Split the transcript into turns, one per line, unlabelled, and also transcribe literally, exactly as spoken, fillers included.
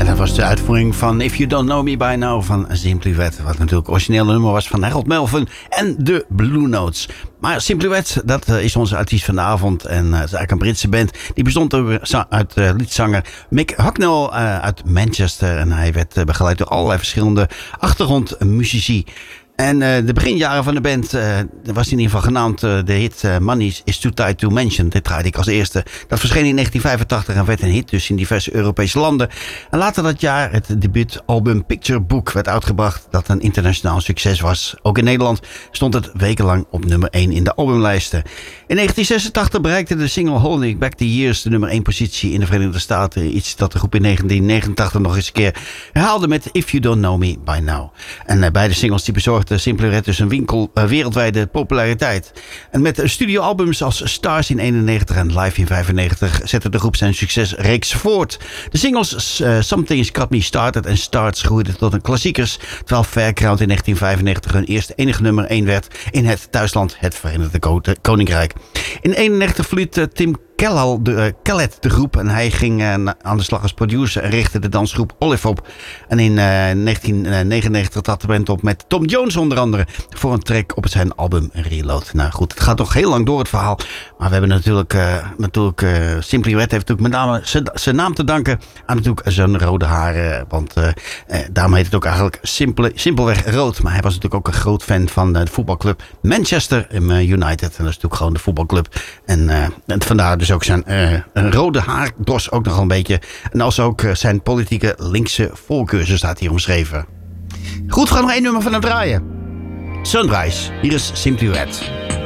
dat was de uitvoering van If You Don't Know Me By Now van Simply Red. Wat natuurlijk het originele nummer was van Harold Melvin en de Blue Notes. Maar Simply Red, dat is onze artiest van de avond. En uh, het is eigenlijk een Britse band. Die bestond uit uh, liedzanger Mick Hucknall uh, uit Manchester. En hij werd uh, begeleid door allerlei verschillende achtergrondmuzici. En uh, de beginjaren van de band uh, was in ieder geval genaamd uh, de hit uh, Money is Too Tight to Mention. Dit draaide ik als eerste. Dat verscheen in negentien vijfentachtig en werd een hit dus in diverse Europese landen. En later dat jaar het debuutalbum Picture Book werd uitgebracht. Dat een internationaal succes was. Ook in Nederland stond het wekenlang op nummer één in de albumlijsten. In negentien zesentachtig bereikte de single Holding Back the Years de nummer één positie in de Verenigde Staten. Iets dat de groep in negentien negenentachtig nog eens een keer herhaalde met If You Don't Know Me By Now. En uh, beide singles die bezorgden Simply Red dus een winkel uh, wereldwijde populariteit. En met studioalbums als Stars in eenennegentig en Live in vijfennegentig zette de groep zijn succesreeks voort. De singles uh, Something's Got Me Started en Starts groeiden tot een klassiekers, terwijl Fairground in negentien vijfennegentig hun eerste enige nummer één werd in het thuisland, het Verenigd Koninkrijk. In eenennegentig verliet uh, Tim Kellall de, uh, Kellett de groep en hij ging uh, aan de slag als producer en richtte de dansgroep Olive op. En in uh, negentien negenennegentig trad de band op met Tom Jones onder andere voor een track op zijn album Reload. Nou goed, het gaat nog heel lang door het verhaal, maar we hebben natuurlijk, uh, natuurlijk uh, Simply Red heeft natuurlijk met name zijn naam te danken aan natuurlijk zijn rode haren, want uh, uh, daarom heet het ook eigenlijk simpele, simpelweg rood. Maar hij was natuurlijk ook een groot fan van uh, de voetbalclub Manchester United en dat is natuurlijk gewoon de voetbalclub en, uh, en vandaar dus ook zijn uh, een rode haardos ook nog een beetje. En als ook uh, zijn politieke linkse voorkeur, zo staat hier omschreven. Goed, we gaan nog één nummer van hem draaien. Sunrise, hier is Simply Red.